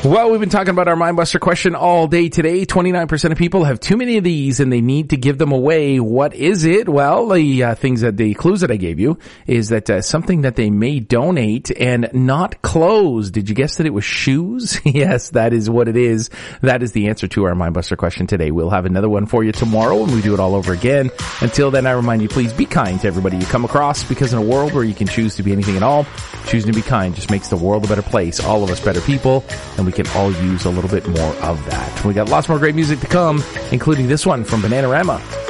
Well, we've been talking about our Mindbuster question all day today. 29% of people have too many of these and they need to give them away. What is it? Well, the clues that I gave you is that something that they may donate and not clothes. Did you guess that it was shoes? Yes, that is what it is. That is the answer to our Mindbuster question today. We'll have another one for you tomorrow when we do it all over again. Until then, I remind you, please be kind to everybody you come across, because in a world where you can choose to be anything at all, choosing to be kind just makes the world a better place. All of us better people, and we can all use a little bit more of that. We got lots more great music to come, including this one from Bananarama.